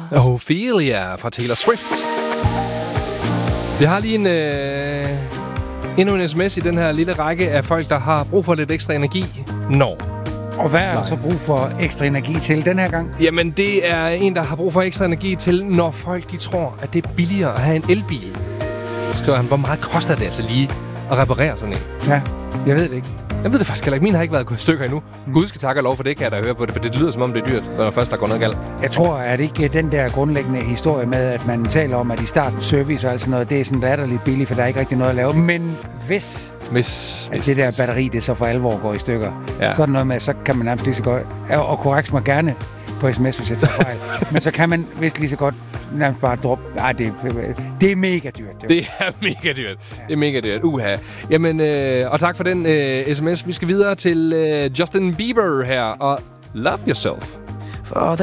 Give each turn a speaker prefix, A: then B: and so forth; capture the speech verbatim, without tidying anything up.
A: Ophelia fra Taylor Swift. Vi har lige en, øh, endnu en sms i den her lille række af folk, der har brug for lidt ekstra energi. Når?
B: Og hvad er der så brug for ekstra energi til den her gang?
A: Jamen, det er en, der har brug for ekstra energi til, når folk de tror, at det er billigere at have en elbil. Så skriver han, hvor meget koster det altså lige at reparere sådan en?
B: Ja, jeg ved det ikke.
A: Jeg ved det faktisk heller ikke. Min har ikke været gået i stykker endnu. Mm. Gud skal takke og lov for det, kan jeg da høre på det, for det lyder som om det er dyrt, når først der går noget galt.
B: Jeg tror, at ikke den der grundlæggende historie med, at man taler om, at i starten service og alt sådan noget, det er sådan latterligt billigt, for der er ikke rigtig noget at lave. Men hvis,
A: hvis,
B: at
A: hvis
B: det der batteri, det så for alvor går i stykker,
A: ja.
B: så er det noget med, så kan man nærmest lige så godt, og korrekt mig gerne på sms, hvis jeg tager fejl, men så kan man vist lige så godt nærmest bare droppe. Ej, det, det er mega dyrt. Jo.
A: Det er mega dyrt. Ja. Det er mega dyrt. Uha. Jamen, øh, og tak for den øh, sms. Vi skal videre til øh, Justin Bieber her, og Love Yourself. For